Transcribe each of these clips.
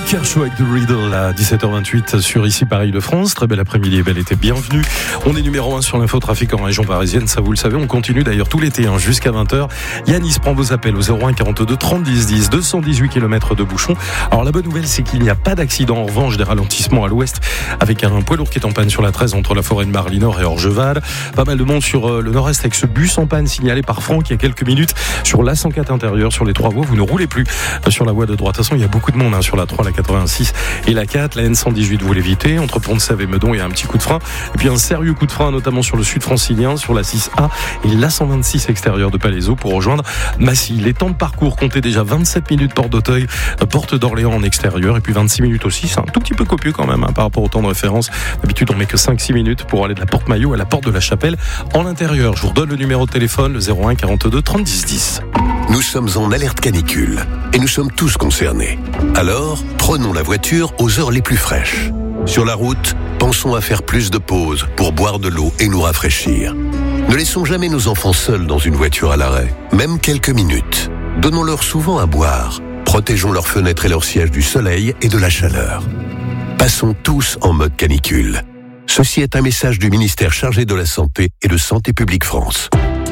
Kershaw avec The Riddle à 17h28 sur Ici Paris-de-France. Très bel après-midi et bel été, bienvenue. On est numéro 1 sur l'infotrafic en région parisienne, ça vous le savez. On continue d'ailleurs tout l'été jusqu'à 20h. Yanis prend vos appels au 01 42 30 10 10, 218 km de bouchons. Alors la bonne nouvelle, c'est qu'il n'y a pas d'accident. En revanche, des ralentissements à l'ouest avec un poids lourd qui est en panne sur la 13 entre la forêt de Marly-Nord et Orgeval. Pas mal de monde sur le nord-est avec ce bus en panne signalé par Franck il y a quelques minutes sur l'A104 intérieur, sur les 3 voies. Vous ne roulez plus sur la voie de droite. De toute façon, il y a beaucoup de monde sur la 3, la 86 et la 4. La N118, vous l'évitez. Entre Pont-de-Sèvres et Meudon, il y a un petit coup de frein. Et puis un sérieux coup de frein, notamment sur le sud francilien, sur la 6A et la 126 extérieure de Palaiseau pour rejoindre Massy. Les temps de parcours comptaient déjà 27 minutes porte d'Auteuil, porte d'Orléans en extérieur, et puis 26 minutes aussi. C'est un tout petit peu copieux quand même par rapport au temps de référence. D'habitude, on met que 5-6 minutes pour aller de la porte Maillot à la porte de la Chapelle en intérieur. Je vous redonne le numéro de téléphone, le 01 42 30 10 10. Nous sommes en alerte canicule et nous sommes tous concernés. Alors, prenons la voiture aux heures les plus fraîches. Sur la route, pensons à faire plus de pauses pour boire de l'eau et nous rafraîchir. Ne laissons jamais nos enfants seuls dans une voiture à l'arrêt, même quelques minutes. Donnons-leur souvent à boire. Protégeons leurs fenêtres et leurs sièges du soleil et de la chaleur. Passons tous en mode canicule. Ceci est un message du ministère chargé de la Santé et de Santé publique France.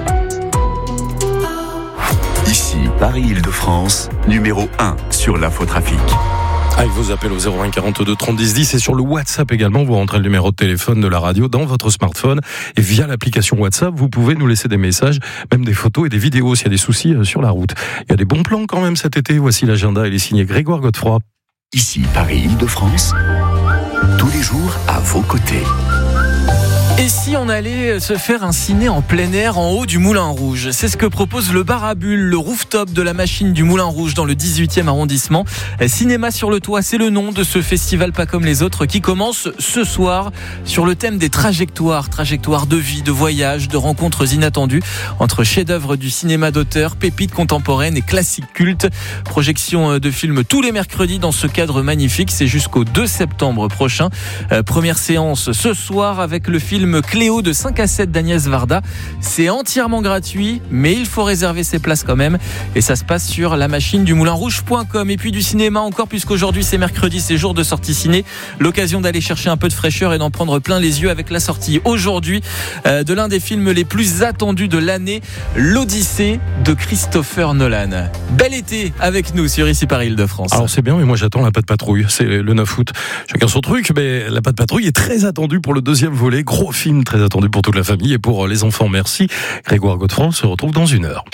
Ici, Paris-Île-de-France, numéro 1 sur l'infotrafic. Avec vos appels au 01 42 30 10 10 et sur le WhatsApp également, vous rentrez le numéro de téléphone de la radio dans votre smartphone et via l'application WhatsApp, vous pouvez nous laisser des messages, même des photos et des vidéos s'il y a des soucis sur la route. Il y a des bons plans quand même cet été. Voici l'agenda, il est signé Grégoire Godefroy. Ici, Paris-Île-de-France, tous les jours à vos côtés. Et si on allait se faire un ciné en plein air en haut du Moulin Rouge ? C'est ce que propose le bar à bulles, le rooftop de la machine du Moulin Rouge dans le 18e arrondissement. Cinéma sur le toit, c'est le nom de ce festival pas comme les autres qui commence ce soir sur le thème des trajectoires de vie, de voyage, de rencontres inattendues entre chefs-d'œuvre du cinéma d'auteur, pépites contemporaines et classiques cultes. Projection de films tous les mercredis dans ce cadre magnifique, c'est jusqu'au 2 septembre prochain. Première séance ce soir avec le film Cléo de 5 à 7 d'Agnès Varda. C'est entièrement gratuit, mais il faut réserver ses places quand même. Et ça se passe sur la machine du moulinrouge.com. Et puis du cinéma encore, puisqu'aujourd'hui c'est mercredi, c'est jour de sortie ciné. L'occasion d'aller chercher un peu de fraîcheur et d'en prendre plein les yeux avec la sortie aujourd'hui de l'un des films les plus attendus de l'année, l'Odyssée de Christopher Nolan. Bel été avec nous sur Ici Paris-Île-de-France. Alors c'est bien, mais moi j'attends La Patte Patrouille. C'est le 9 août. Chacun son truc, mais La Patte Patrouille est très attendue pour le deuxième volet. Gros film très attendu pour toute la famille et pour les enfants. Merci. Grégoire Godefroy se retrouve dans 1 heure.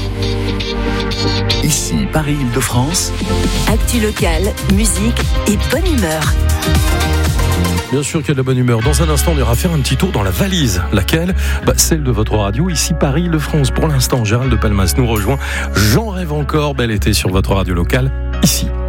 Ici, Paris-Île-de-France. Actu locale, musique et bonne humeur. Bien sûr qu'il y a de la bonne humeur. Dans un instant, on ira faire un petit tour dans la valise. Laquelle ? Celle de votre radio, Ici Paris-Île-de-France. Pour l'instant, Gérald de Palmas nous rejoint. J'en rêve encore. Bel été sur votre radio locale, ici.